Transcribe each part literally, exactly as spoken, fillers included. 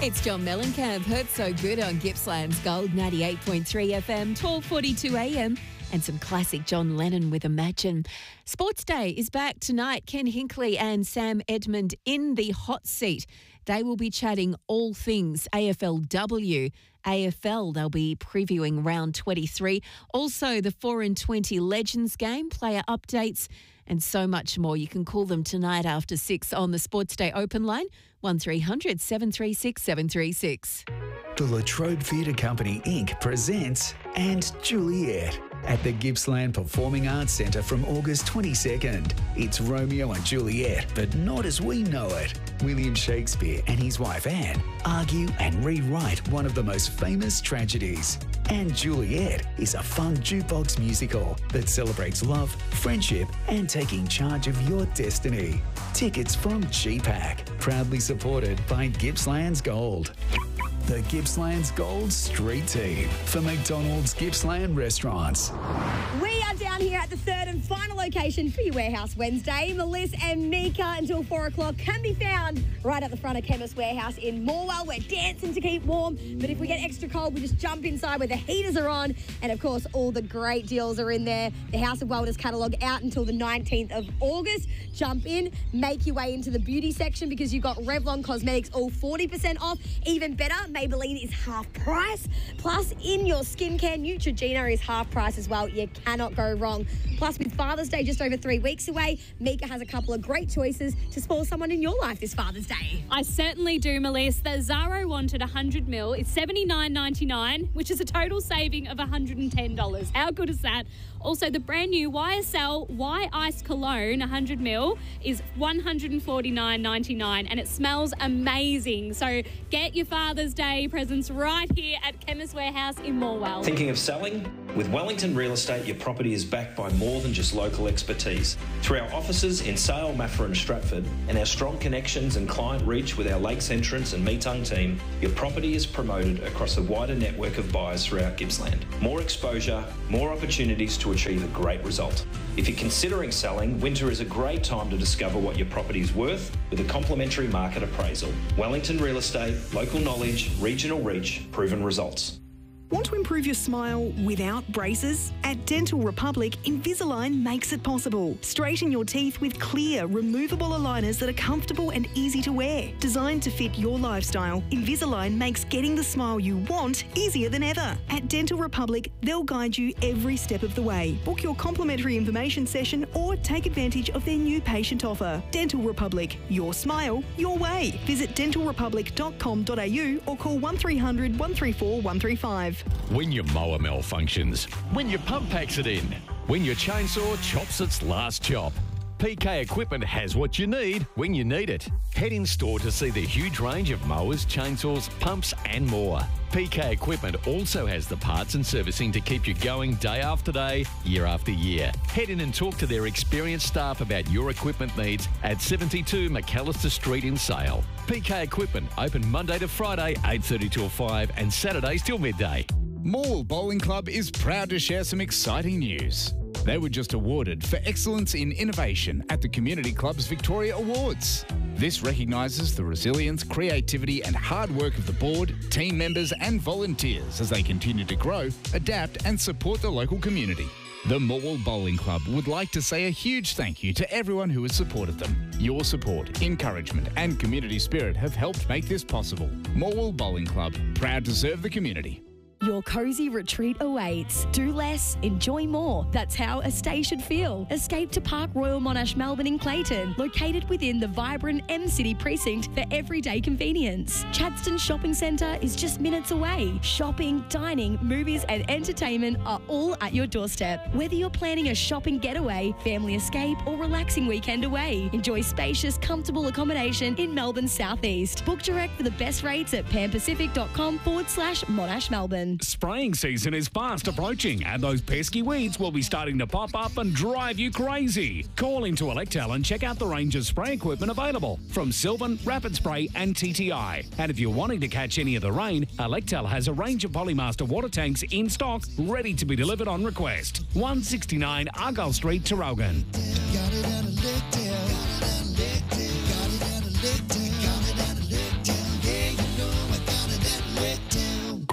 It's John Mellencamp. Heard so good on Gippsland's Gold ninety-eight point three F M, twelve forty-two A M. And some classic John Lennon with Imagine. Sports Day is back tonight. Ken Hinkley and Sam Edmund in the hot seat. They will be chatting all things A F L W. A F L, they'll be previewing round twenty-three. Also, the four and twenty Legends game, player updates, and so much more. You can call them tonight after six on the Sports Day open line, one three hundred seven three six seven three six. The Latrobe Theatre Company Incorporated presents And Juliet at the Gippsland Performing Arts Centre from August twenty-second. It's Romeo and Juliet, but not as we know it. William Shakespeare and his wife Anne argue and rewrite one of the most famous tragedies. And Juliet is a fun jukebox musical that celebrates love, friendship, and taking charge of your destiny. Tickets from G PAC, proudly supported by Gippsland's Gold. The Gippsland's Gold Street Team for McDonald's Gippsland Restaurants. We are down here at the third and final location for your Warehouse Wednesday. Melissa and Mika until four o'clock can be found right at the front of Chemist Warehouse in Morwell. We're dancing to keep warm, but if we get extra cold, we just jump inside where the heaters are on. And of course, all the great deals are in there. The House of Wellness catalogue out until the nineteenth of August. Jump in, make your way into the beauty section because you've got Revlon Cosmetics all forty percent off. Even better, Maybelline is half price. Plus, in your skincare, Neutrogena is half price as well. You cannot go wrong. Plus, with Father's Day just over three weeks away, Mika has a couple of great choices to spoil someone in your life this Father's Day. I certainly do, Melissa. The Zaro wanted one hundred mil. It's seventy-nine ninety-nine, which is a total saving of one hundred ten dollars. How good is that? Also, the brand new Y S L Y Ice Cologne one hundred mil is one hundred forty-nine ninety-nine, and it smells amazing. So get your Father's Day presents right here at Chemist Warehouse in Morwell. Thinking of selling? With Wellington Real Estate, your property is backed by more than just local expertise. Through our offices in Sale, Maffra and Stratford, and our strong connections and client reach with our Lakes Entrance and Meetung team, your property is promoted across a wider network of buyers throughout Gippsland. More exposure, more opportunities to achieve a great result. If you're considering selling, winter is a great time to discover what your property is worth with a complimentary market appraisal. Wellington Real Estate, local knowledge, regional reach, proven results. Want to improve your smile without braces? At Dental Republic, Invisalign makes it possible. Straighten your teeth with clear, removable aligners that are comfortable and easy to wear. Designed to fit your lifestyle, Invisalign makes getting the smile you want easier than ever. At Dental Republic, they'll guide you every step of the way. Book your complimentary information session or take advantage of their new patient offer. Dental Republic, your smile, your way. Visit dental republic dot com dot a u or call one three hundred one three four one three five. When your mower malfunctions, when your pump packs it in, when your chainsaw chops its last chop, P K Equipment has what you need when you need it. Head in store to see the huge range of mowers, chainsaws, pumps and more. P K Equipment also has the parts and servicing to keep you going day after day, year after year. Head in and talk to their experienced staff about your equipment needs at seventy-two McAllister Street in Sale. P K Equipment, open Monday to Friday, eight thirty till five and Saturdays till midday. Morwell Bowling Club is proud to share some exciting news. They were just awarded for excellence in innovation at the Community Club's Victoria Awards. This recognises the resilience, creativity and hard work of the board, team members and volunteers as they continue to grow, adapt and support the local community. The Morwell Bowling Club would like to say a huge thank you to everyone who has supported them. Your support, encouragement and community spirit have helped make this possible. Morwell Bowling Club, proud to serve the community. Your cosy retreat awaits. Do less, enjoy more. That's how a stay should feel. Escape to Park Royal Monash Melbourne in Clayton, located within the vibrant M-City precinct for everyday convenience. Chadstone Shopping Centre is just minutes away. Shopping, dining, movies and entertainment are all at your doorstep. Whether you're planning a shopping getaway, family escape or relaxing weekend away, enjoy spacious, comfortable accommodation in Melbourne's southeast. Book direct for the best rates at panpacific.com forward slash Monash Melbourne. Spraying season is fast approaching and those pesky weeds will be starting to pop up and drive you crazy. Call into Electel and check out the range of spray equipment available from Sylvan, Rapid Spray and T T I. And if you're wanting to catch any of the rain, Electel has a range of Polymaster water tanks in stock ready to be delivered on request. one sixty-nine Argyle Street, Tarougan.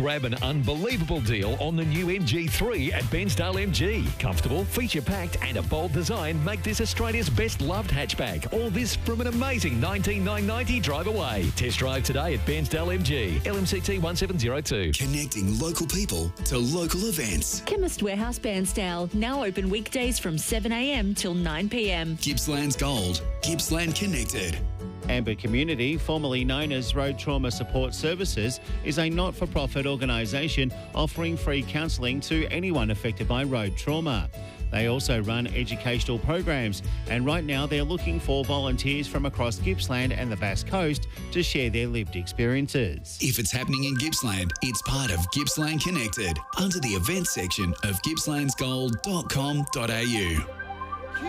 Grab an unbelievable deal on the new M G three at Bensdale M G. Comfortable, feature-packed and a bold design make this Australia's best-loved hatchback. All this from an amazing nineteen thousand nine hundred ninety drive away. Test drive today at Bensdale M G. L M C T one seven zero two. Connecting local people to local events. Chemist Warehouse Bairnsdale, now open weekdays from seven a m till nine p m. Gippsland's Gold. Gippsland Connected. Amber Community, formerly known as Road Trauma Support Services, is a not-for-profit organisation offering free counselling to anyone affected by road trauma. They also run educational programs, and right now they're looking for volunteers from across Gippsland and the Bass Coast to share their lived experiences. If it's happening in Gippsland, it's part of Gippsland Connected under the events section of gippslands gold dot com dot a u.